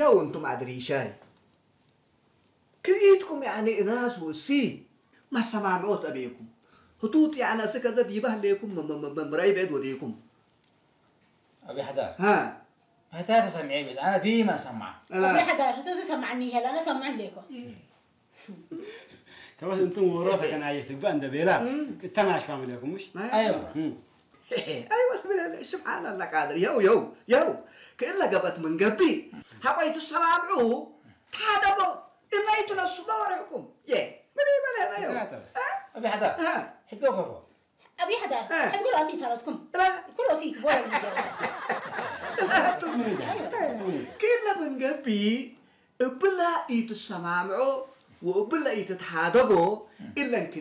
يا وانتم أدري شاي كريتكم يعني ناس وسي ما سمعت أبيكم هتوت يعني سكذا بيبه ليكم مراي بعد وديكم أبي حدار ها هتا تسمعي بس أنا ديما سمع أبي حدار هتو تسمعني هلا أنا سمع لكم كمان أنتم ورثة كان عايتك بقى عند بيلا التناش فاهم لكم مش أيوة أيوة سبحان الله قادر يو كإلا قبت من قبي هبايت السلام تادبو إما يتنسوا بوريكم مني يو أبي حدار حتوك فوق أبي حدار هتقول أتي فرضكم لا كل وسيط بولا كإلا من قبي بلا يتسمعوا وبلا يتحادقوا إلا